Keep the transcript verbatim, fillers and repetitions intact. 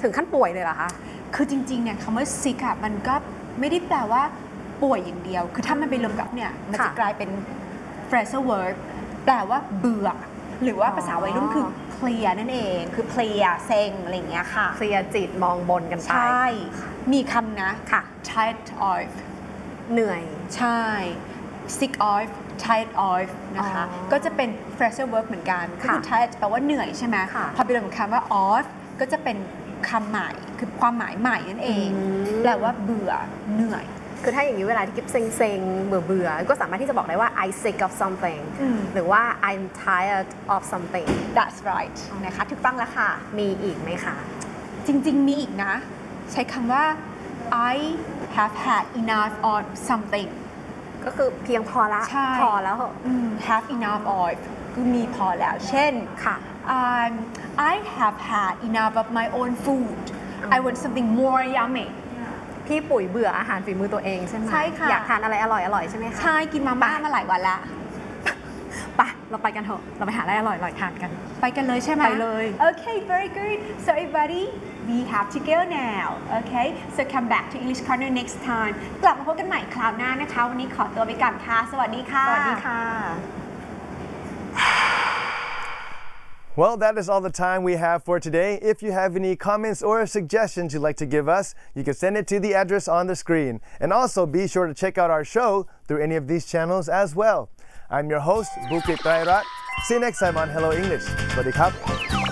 ถึงขั้นป่วยเลยเหรอคะคือจริงๆเนี่ยคำว่า sick อะมันก็ไม่ได้แปลว่าป่วยอย่างเดียวคือถ้ามันไปรวมกับเนี่ยมันจะกลายเป็น phrasal verb แปลว่าเบื่อหรือว่าภาษาวัยรุ่นคือเพลียนั่นเองคือเพลียเซ็งอะไรอย่างเงี้ยค่ะเพลียจิตมองบนกันไปใช่มีคำนะค่ะ tired of เหนื่อยใช่ sick of tired of นะคะก็จะเป็น phrasal verb เหมือนกันก็คือ tired แปลว่าเหนื่อยใช่ไหมพอไปรวมกับคำว่า of ก็จะเป็นคำใหม่คือความหมายใหม่นั่นเองแปลว่าเบื่อเหนื่อยคือถ้าอย่างนี้เวลาที่กิ๊บเซ็งๆเบื่อเบื่อก็สามารถที่จะบอกได้ว่า I sick of something หรือว่า I'm tired of something That's right นะคะถูกต้องแล้วค่ะมีอีกไหมคะจริงๆมีอีกนะใช้คำว่า I have had enough of something ก็คือเพียงพอละพอแล้ว have enough of คือมีพอแล้วเช่นค่ะ um, I have had enough of my own food I want something more yummy พี่ปุ๋ยเบื่ออาหารฝีมือตัวเองใช่ไหมใช่ค่ะอยากทานอะไรอร่อยอร่อยใช่ไหมคะใช่กินมาม่ามาหลายวันละไปเราไปกันเถอะเราไปหาอะไรอร่อยอร่อยทานกันไปกันเลยใช่ไหมไปเลย Okay very good so everybody we have to go now okay so come back to English Corner next time กลับมาพบกันใหม่คราวหน้านะคะวันนี้ขอตัวไปก่อนค่ะสวัสดีค่ะสวัสดีค่ะ Well, that is all the time we have for today. If you have any comments or suggestions you'd like to give us, you can send it to the address on the screen. And also be sure to check out our show through any of these channels as well. I'm your host, Bukit Rairat. See you next time on Hello English. สวัสดีครับ